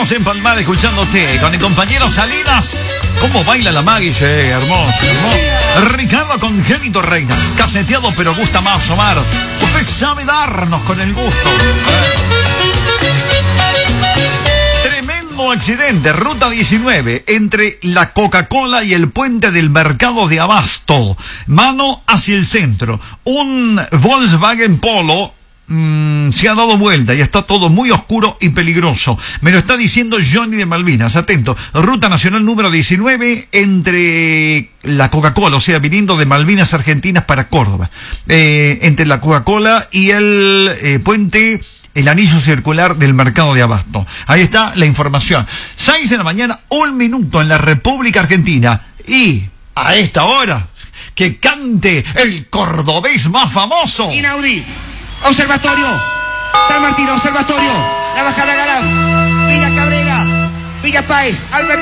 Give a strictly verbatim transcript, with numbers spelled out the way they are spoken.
Estamos en Palmar escuchándote con el compañero Salinas. ¿Cómo baila la Maggie? Sí, hermoso, hermoso. Ricardo Congénito Reina. Caseteado pero gusta más, Omar. Usted sabe darnos con el gusto. Tremendo accidente, ruta diecinueve, entre la Coca-Cola y el puente del mercado de Abasto. Mano hacia el centro. Un Volkswagen Polo Mm, se ha dado vuelta y está todo muy oscuro y peligroso. Me lo está diciendo Johnny de Malvinas. Atento, ruta nacional número diecinueve entre la Coca-Cola, o sea, viniendo de Malvinas Argentinas para Córdoba, eh, entre la Coca-Cola y el eh, puente, el anillo circular del mercado de Abasto. Ahí está la información. seis de la mañana, un minuto en la República Argentina. Y a esta hora, que cante el cordobés más famoso. Inaudí. Observatorio, San Martín, Observatorio, La Bajada Galán, Villa Cabrera, Villa Páez, Albert